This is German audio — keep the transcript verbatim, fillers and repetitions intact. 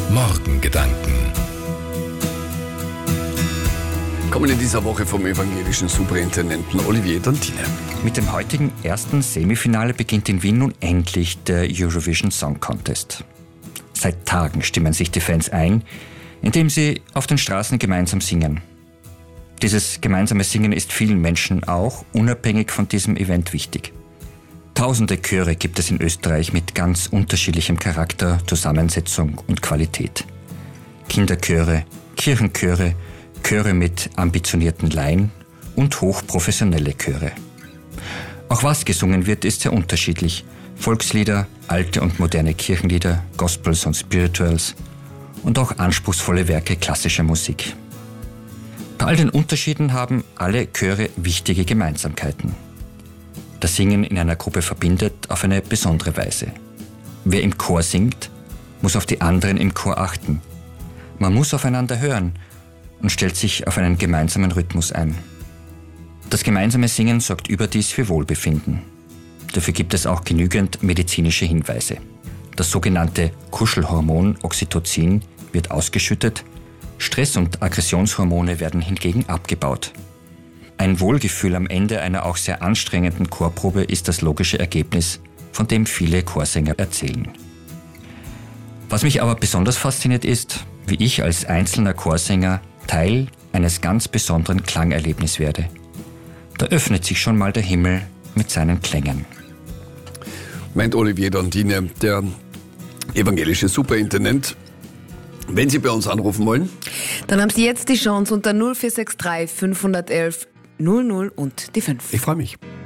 Morgengedanken kommen in dieser Woche vom evangelischen Superintendenten Olivier Dantine. Mit dem heutigen ersten Semifinale beginnt in Wien nun endlich der Eurovision Song Contest. Seit Tagen stimmen sich die Fans ein, indem sie auf den Straßen gemeinsam singen. Dieses gemeinsame Singen ist vielen Menschen auch unabhängig von diesem Event wichtig. Tausende Chöre gibt es in Österreich mit ganz unterschiedlichem Charakter, Zusammensetzung und Qualität. Kinderchöre, Kirchenchöre, Chöre mit ambitionierten Laien und hochprofessionelle Chöre. Auch was gesungen wird, ist sehr unterschiedlich. Volkslieder, alte und moderne Kirchenlieder, Gospels und Spirituals und auch anspruchsvolle Werke klassischer Musik. Bei all den Unterschieden haben alle Chöre wichtige Gemeinsamkeiten. Das Singen in einer Gruppe verbindet auf eine besondere Weise. Wer im Chor singt, muss auf die anderen im Chor achten. Man muss aufeinander hören und stellt sich auf einen gemeinsamen Rhythmus ein. Das gemeinsame Singen sorgt überdies für Wohlbefinden. Dafür gibt es auch genügend medizinische Hinweise. Das sogenannte Kuschelhormon Oxytocin wird ausgeschüttet, Stress- und Aggressionshormone werden hingegen abgebaut. Ein Wohlgefühl am Ende einer auch sehr anstrengenden Chorprobe ist das logische Ergebnis, von dem viele Chorsänger erzählen. Was mich aber besonders fasziniert ist, wie ich als einzelner Chorsänger Teil eines ganz besonderen Klangerlebnisses werde. Da öffnet sich schon mal der Himmel mit seinen Klängen. Meint Olivier Dantine, der evangelische Superintendent. Wenn Sie bei uns anrufen wollen, dann haben Sie jetzt die Chance unter null vier sechs drei fünf eins eins null null und die fünf. Ich freue mich.